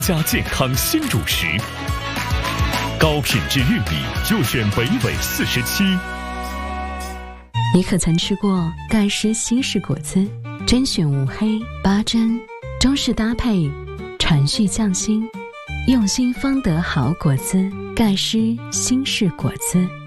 加健康新主食，高品质玉米就选北纬47。 你可曾吃过盖诗西式果子？甄选无黑8珍，中式搭配，传续匠心，用心方得好果子。盖诗新式果子。